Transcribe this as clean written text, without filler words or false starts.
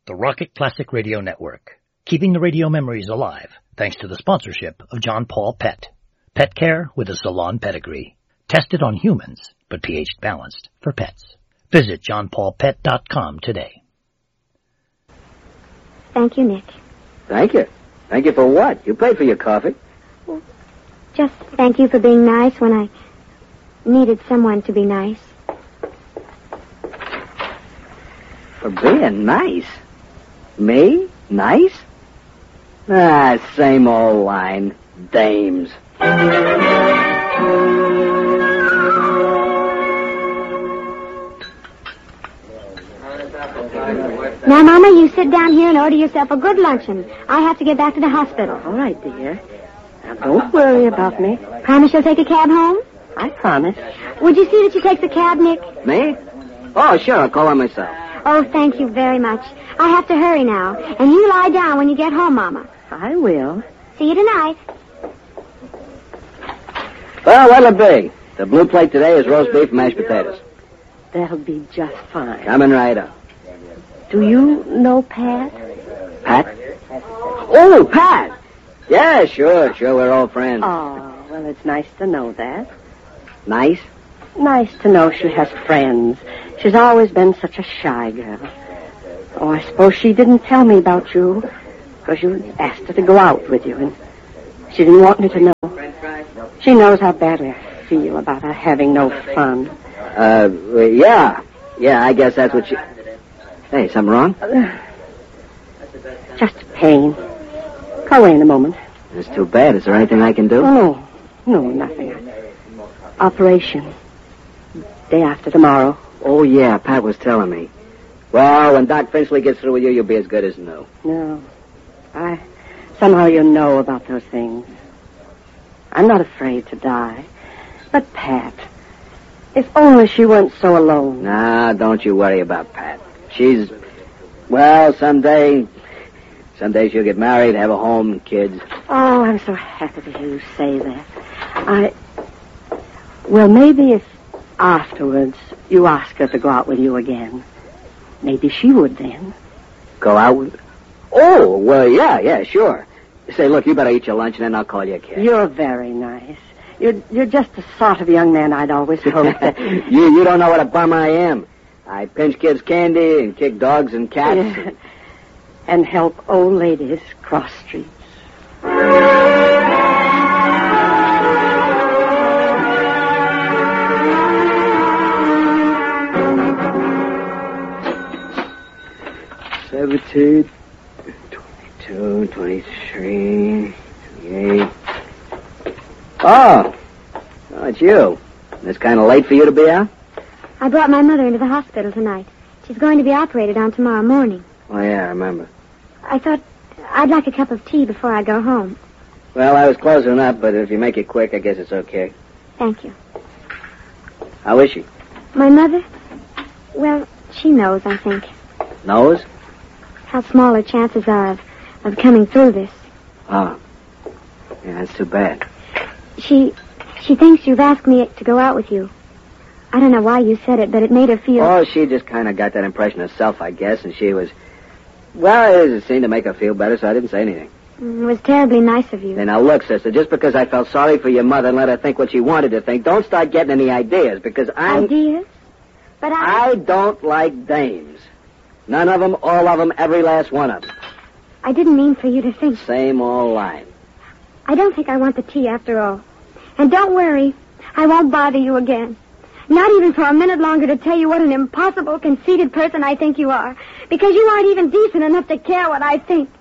the Rocket Classic Radio Network, keeping the radio memories alive thanks to the sponsorship of John Paul Pet. Pet care with a salon pedigree. Tested on humans, but pH balanced for pets. Visit johnpaulpet.com today. Thank you, Nick. Thank you. Thank you for what? You paid for your coffee. Just thank you for being nice when I needed someone to be nice. For being nice? Me? Nice? Ah, same old line. Dames. Now, Mama, you sit down here and order yourself a good luncheon. I have to get back to the hospital. All right, dear. Now, don't worry about me. Promise you'll take a cab home? I promise. Would you see that she takes a cab, Nick? Me? Oh, sure, I'll call her myself. Oh, thank you very much. I have to hurry now. And you lie down when you get home, Mama. I will. See you tonight. Well, what'll it be? The blue plate today is roast beef and mashed potatoes. That'll be just fine. Coming right up. Do you know Pat? Pat? Oh, Pat! Yeah, sure, we're old friends. Oh, well, it's nice to know that. Nice? Nice to know she has friends. She's always been such a shy girl. Oh, I suppose she didn't tell me about you because you asked her to go out with you, and she didn't want me to know. She knows how badly I feel about her having no fun. Yeah, I guess that's what she... Hey, something wrong? Just pain. Go away in a moment. It's too bad. Is there anything I can do? Oh, no, nothing. Operation. Day after tomorrow. Oh, yeah, Pat was telling me. Well, when Doc Finchley gets through with you, you'll be as good as new. No. Somehow you know about those things. I'm not afraid to die. But Pat, if only she weren't so alone. Nah, don't you worry about Pat. She's... Well, someday she'll get married, have a home and kids. Oh, I'm so happy to hear you say that. Well, maybe if afterwards you ask her to go out with you again, maybe she would then. Go out with... Oh, well, yeah, sure. Say, look, you better eat your lunch and then I'll call you a kid. You're very nice. You're just the sort of young man I'd always hoped that... You don't know what a bum I am. I pinch kids' candy and kick dogs and cats. Yeah. And help old ladies cross streets. $17, $22, $23, $28. Oh, it's you. It's kind of late for you to be out? I brought my mother into the hospital tonight. She's going to be operated on tomorrow morning. Oh, yeah, I remember. I thought I'd like a cup of tea before I go home. Well, I was closing up, but if you make it quick, I guess it's okay. Thank you. How is she? My mother? Well, she knows, I think. Knows? How small her chances are of coming through this. Oh. Yeah, that's too bad. She thinks you've asked me to go out with you. I don't know why you said it, but it made her feel... Oh, she just kind of got that impression herself, I guess, and she was... Well, it seemed to make her feel better, so I didn't say anything. It was terribly nice of you. Now, look, sister, just because I felt sorry for your mother and let her think what she wanted to think, don't start getting any ideas, because Ideas? But I don't like dames. None of them, all of them, every last one of them. I didn't mean for you to think... Same old line. I don't think I want the tea after all. And don't worry, I won't bother you again. Not even for a minute longer to tell you what an impossible, conceited person I think you are. Because you aren't even decent enough to care what I think.